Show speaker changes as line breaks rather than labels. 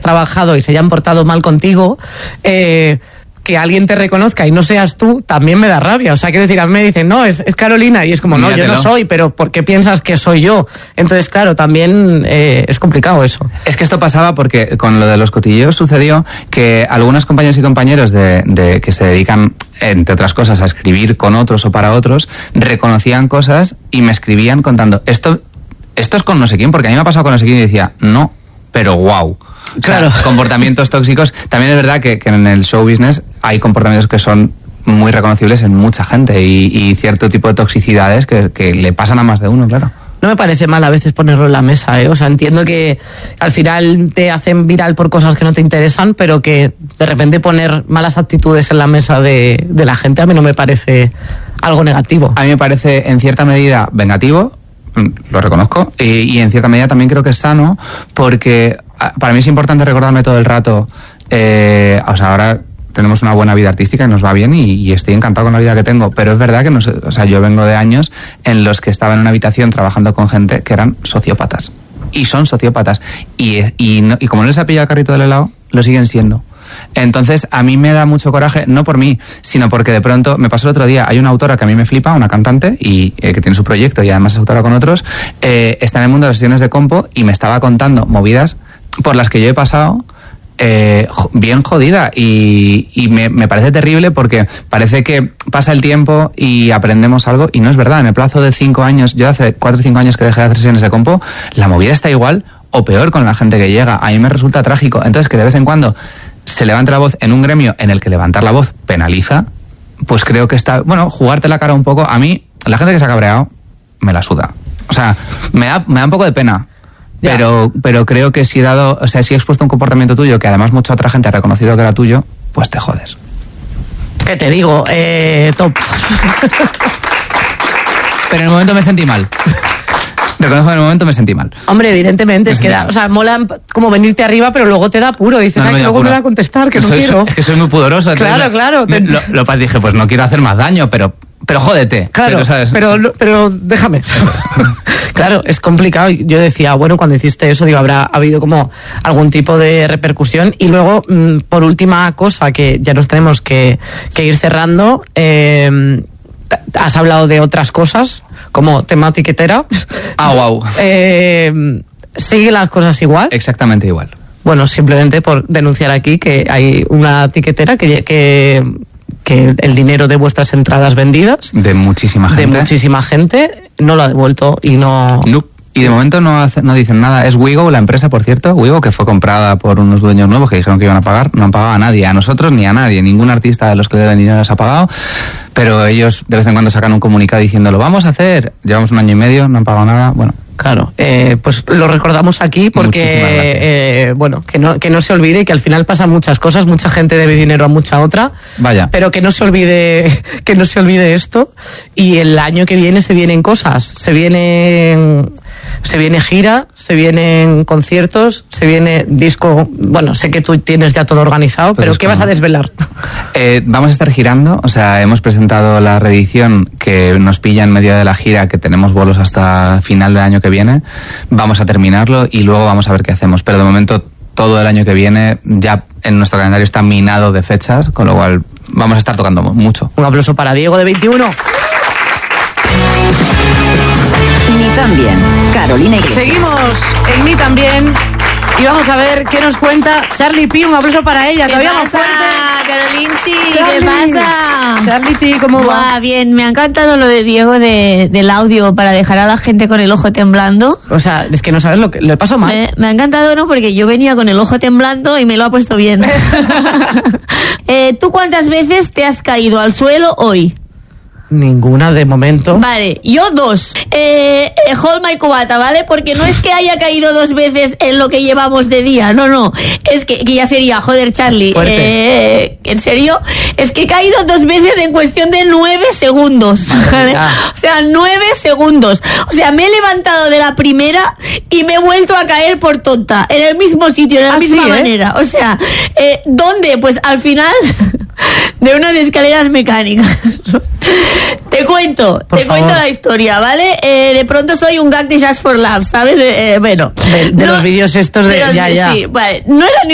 trabajado y se hayan portado mal contigo, que alguien te reconozca y no seas tú, también me da rabia. O sea, quiero decir, a mí me dicen, no, es Carolina, y es como, no, yo no soy, pero ¿por qué piensas que soy yo? Entonces, claro, también es complicado eso.
Es que esto pasaba porque con lo de los cotilleos sucedió que algunos compañeros y compañeros de que se dedican, entre otras cosas, a escribir con otros o para otros, reconocían cosas y me escribían contando, esto es con no sé quién, porque a mí me ha pasado con no sé quién, y decía, no, pero wow.
Claro.
O sea, comportamientos tóxicos. También es verdad que en el show business hay comportamientos que son muy reconocibles en mucha gente y cierto tipo de toxicidades que le pasan a más de uno, claro.
No me parece mal a veces ponerlo en la mesa, ¿eh? O sea, entiendo que al final te hacen viral por cosas que no te interesan, pero que de repente poner malas actitudes en la mesa de la gente a mí no me parece algo negativo.
A mí me parece en cierta medida vengativo, lo reconozco, y en cierta medida también creo que es sano, porque para mí es importante recordarme todo el rato, o sea, ahora tenemos una buena vida artística y nos va bien y estoy encantado con la vida que tengo, pero es verdad que no sé, o sea, yo vengo de años en los que estaba en una habitación trabajando con gente que eran sociópatas, y son sociópatas, y como no les ha pillado el carrito del helado, lo siguen siendo. Entonces a mí me da mucho coraje, no por mí, sino porque de pronto, me pasó el otro día, hay una autora que a mí me flipa, una cantante, y que tiene su proyecto y además es autora con otros, está en el mundo de las sesiones de compo y me estaba contando movidas por las que yo he pasado bien jodida, y me parece terrible porque parece que pasa el tiempo y aprendemos algo, y no es verdad. En el plazo de 5 años, yo hace 4 o 5 años que dejé de hacer sesiones de compo, la movida está igual o peor con la gente que llega. A mí me resulta trágico. Entonces, que de vez en cuando se levante la voz en un gremio en el que levantar la voz penaliza, pues creo que está, bueno, jugarte la cara un poco. A mí, la gente que se ha cabreado, me la suda. O sea, me da un poco de pena. Pero creo que si he expuesto un comportamiento tuyo que además mucha otra gente ha reconocido que era tuyo, pues te jodes.
¿Qué te digo? Top.
Pero en el momento me sentí mal. Reconozco que en el momento me sentí mal.
Hombre, evidentemente, es que o sea, mola como venirte arriba, pero luego te da apuro. Dices, que luego me va a contestar, que no quiero.
Es que soy muy pudoroso.
Claro.
Dije, pues no quiero hacer más daño, pero jódete.
Claro,
¿sabes?
pero déjame. Claro, es complicado. Yo decía, bueno, cuando hiciste eso, digo, habrá habido como algún tipo de repercusión. Y luego, por última cosa, que ya nos tenemos que ir cerrando, has hablado de otras cosas, como tema tiquetera.
Wow.
¿Siguen las cosas igual?
Exactamente igual.
Bueno, simplemente por denunciar aquí que hay una tiquetera que el dinero de vuestras entradas vendidas
de muchísima gente
no lo ha devuelto y no.
Y de momento no dicen nada. Es Wigo, la empresa, por cierto, Wigo, que fue comprada por unos dueños nuevos que dijeron que iban a pagar. No han pagado a nadie, a nosotros ni a nadie. Ningún artista de los que le deben dinero les ha pagado, pero ellos de vez en cuando sacan un comunicado diciendo, lo vamos a hacer. Llevamos 1 año y medio, no han pagado nada. Bueno,
claro, pues lo recordamos aquí porque bueno, que no se olvide que al final pasan muchas cosas, mucha gente debe dinero a mucha otra.
Vaya.
Pero que no se olvide esto, y el año que viene se vienen cosas, se viene gira, se vienen conciertos, se viene disco. Bueno, sé que tú tienes ya todo organizado, pero ¿qué vas a desvelar?
Vamos a estar girando, o sea, hemos presentado la reedición que nos pilla en medio de la gira, que tenemos bolos hasta final del año que viene. Vamos a terminarlo y luego vamos a ver qué hacemos, pero de momento todo el año que viene ya en nuestro calendario está minado de fechas, con lo cual vamos a estar tocando mucho.
Un aplauso para Diego de 21.
Ni también, Carolina Iglesias.
Seguimos en Ni también y vamos a ver qué nos cuenta Charlie P. Un aplauso para ella.
¿Qué
Todavía
pasa, Carolinchi?
Charlie.
¿Qué pasa?
Charlie P, ¿cómo va?
Bien, me ha encantado lo de Diego del audio para dejar a la gente con el ojo temblando.
O sea, es que no sabes lo he pasado mal.
Me ha encantado, ¿no? Porque yo venía con el ojo temblando y me lo ha puesto bien. ¿Tú cuántas veces te has caído al suelo hoy?
Ninguna de momento.
Vale, yo 2. Hold my cubata, ¿vale? Porque no es que haya caído 2 veces en lo que llevamos de día, no. Es que ya sería, joder, Charlie. ¿En serio? Es que he caído 2 veces en cuestión de 9 segundos. ¿Vale? O sea, 9 segundos. O sea, me he levantado de la primera y me he vuelto a caer por tonta. En el mismo sitio, de la misma manera. O sea, ¿dónde? Pues al final de unas escaleras mecánicas. Te cuento la historia, ¿vale? De pronto soy un gag de Just for Love, ¿sabes? Bueno.
De los vídeos estos de ya.
Sí, vale. No era ni